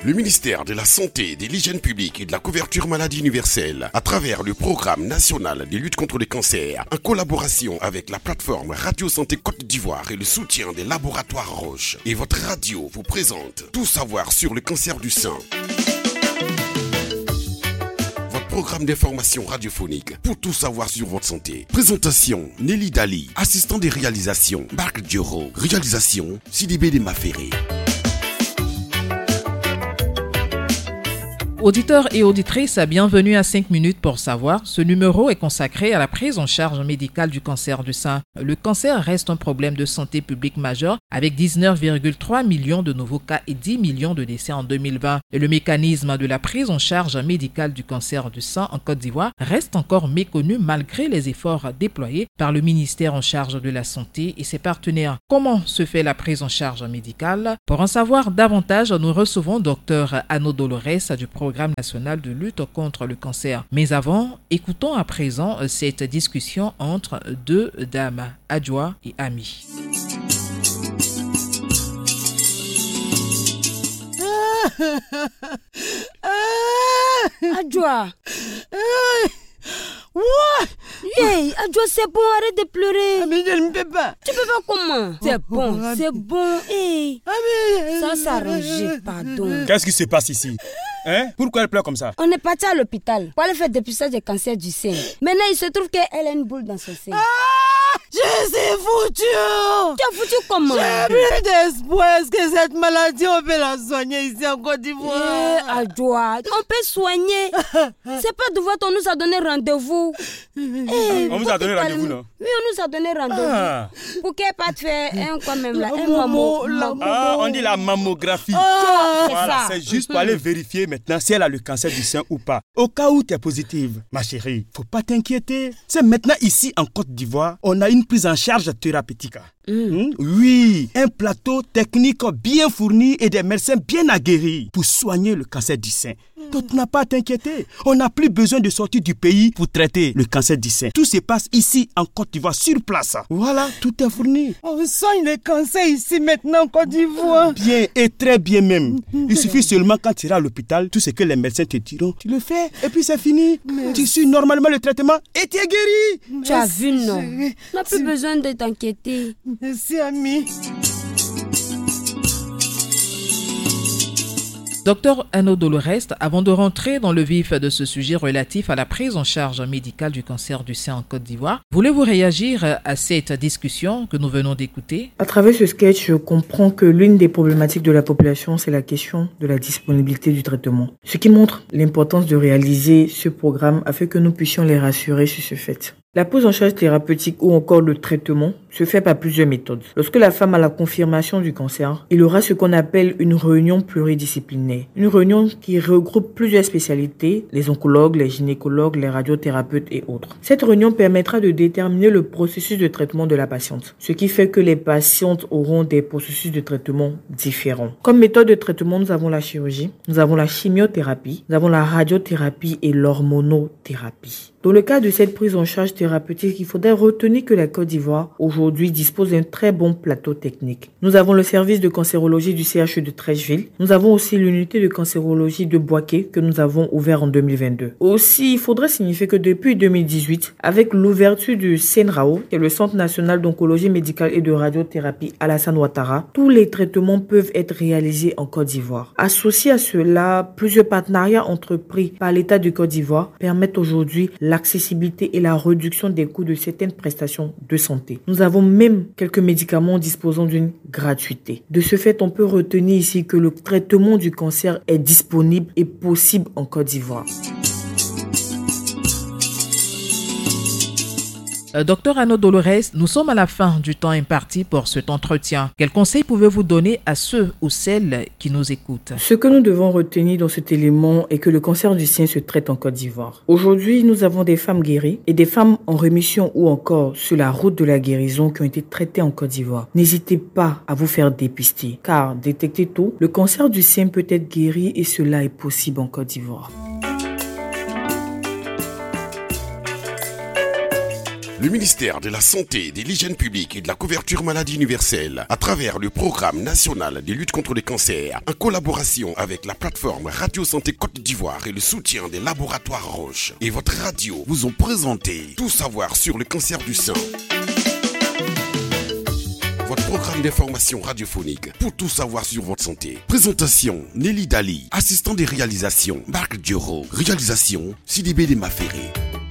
Le ministère de la Santé, de l'Hygiène publique et de la couverture maladie universelle, à travers le programme national de lutte contre le cancer, en collaboration avec la plateforme Radio Santé Côte d'Ivoire et le soutien des laboratoires Roche, et votre radio vous présente Tout savoir sur le cancer du sein. Votre programme d'information radiophonique pour tout savoir sur votre santé. Présentation Nelly Dali, assistant de réalisation Marc Dioro, réalisation Sidibé de Maféré. Auditeurs et auditrices, bienvenue à 5 minutes pour savoir. Ce numéro est consacré à la prise en charge médicale du cancer du sein. Le cancer reste un problème de santé publique majeur avec 19,3 millions de nouveaux cas et 10 millions de décès en 2020. Et le mécanisme de la prise en charge médicale du cancer du sein en Côte d'Ivoire reste encore méconnu malgré les efforts déployés par le ministère en charge de la santé et ses partenaires. Comment se fait la prise en charge médicale? Pour en savoir davantage, nous recevons Dr Anno Dolores du programme national de lutte contre le cancer. Mais avant, écoutons à présent cette discussion entre deux dames, Adjoa et Ami. Adjoa. Hey, Adjoa, c'est bon, arrête de pleurer. Mais je ne peux pas. Tu peux pas comment? C'est bon. Hey. Ça s'arrange, pardon. Qu'est-ce qui se passe ici? Pourquoi elle pleure comme ça? On est parti à l'hôpital pour aller faire dépistage du cancer du sein. Maintenant, il se trouve qu'elle a une boule dans son sein. Je suis foutu. Tu as foutu comment? J'ai plus d'espoir. Est-ce que cette maladie, on peut la soigner ici en Côte d'Ivoire? Adjoa, on peut soigner. C'est pas devoir, on nous a donné rendez-vous. On vous a donné rendez-vous, non? Oui, on nous a donné rendez-vous. Pour qu'elle parte faire quand même là, un on dit la mammographie. Voilà, c'est juste pour aller vérifier maintenant si elle a le cancer du sein ou pas. Au cas où tu es positive, ma chérie, faut pas t'inquiéter. C'est maintenant ici en Côte d'Ivoire, on a une prise en charge thérapeutique. Oui, un plateau technique bien fourni et des médecins bien aguerris pour soigner le cancer du sein. Donc tu n'as pas à t'inquiéter. On n'a plus besoin de sortir du pays pour traiter le cancer du sein. Tout se passe ici en Côte d'Ivoire, sur place. Voilà, tout est fourni. On soigne le cancer ici maintenant en Côte d'Ivoire. Bien et très bien même. Il suffit seulement quand tu iras à l'hôpital, tout ce que les médecins te diront, tu le fais et puis c'est fini. Tu suis normalement le traitement et tu es guéri. Tu as vu, non? On n'a plus besoin de t'inquiéter. Merci, Ami. Docteur Anno Dolores, avant de rentrer dans le vif de ce sujet relatif à la prise en charge médicale du cancer du sein en Côte d'Ivoire, voulez-vous réagir à cette discussion que nous venons d'écouter? À travers ce sketch, je comprends que l'une des problématiques de la population, c'est la question de la disponibilité du traitement. Ce qui montre l'importance de réaliser ce programme afin que nous puissions les rassurer sur ce fait. La prise en charge thérapeutique ou encore le traitement se fait par plusieurs méthodes. Lorsque la femme a la confirmation du cancer, il y aura ce qu'on appelle une réunion pluridisciplinaire. Une réunion qui regroupe plusieurs spécialités, les oncologues, les gynécologues, les radiothérapeutes et autres. Cette réunion permettra de déterminer le processus de traitement de la patiente, ce qui fait que les patientes auront des processus de traitement différents. Comme méthode de traitement, nous avons la chirurgie, nous avons la chimiothérapie, nous avons la radiothérapie et l'hormonothérapie. Dans le cas de cette prise en charge thérapeutique, il faudrait retenir que la Côte d'Ivoire aujourd'hui dispose d'un très bon plateau technique. Nous avons le service de cancérologie du CHU de Treichville. Nous avons aussi l'unité de cancérologie de Boaké que nous avons ouvert en 2022. Aussi, il faudrait signifier que depuis 2018, avec l'ouverture du CNRAO, qui est le Centre national d'oncologie médicale et de radiothérapie Alassane Ouattara, tous les traitements peuvent être réalisés en Côte d'Ivoire. Associé à cela, plusieurs partenariats entrepris par l'État du Côte d'Ivoire permettent aujourd'hui l'accessibilité et la réduction des coûts de certaines prestations de santé. Nous avons même quelques médicaments disposant d'une gratuité. De ce fait, on peut retenir ici que le traitement du cancer est disponible et possible en Côte d'Ivoire. Docteur Anno Dolores, nous sommes à la fin du temps imparti pour cet entretien. Quels conseils pouvez-vous donner à ceux ou celles qui nous écoutent? Ce que nous devons retenir dans cet élément est que le cancer du sein se traite en Côte d'Ivoire. Aujourd'hui, nous avons des femmes guéries et des femmes en rémission ou encore sur la route de la guérison qui ont été traitées en Côte d'Ivoire. N'hésitez pas à vous faire dépister, car détecté tôt, le cancer du sein peut être guéri et cela est possible en Côte d'Ivoire. Le ministère de la Santé, de l'Hygiène publique et de la couverture maladie universelle, à travers le programme national de lutte contre les cancers, en collaboration avec la plateforme Radio Santé Côte d'Ivoire et le soutien des laboratoires Roche et votre radio, vous ont présenté Tout savoir sur le cancer du sein. Votre programme d'information radiophonique pour tout savoir sur votre santé. Présentation, Nelly Dali. Assistant des réalisations, Marc Dioro. Réalisation, Sidibé Maféré.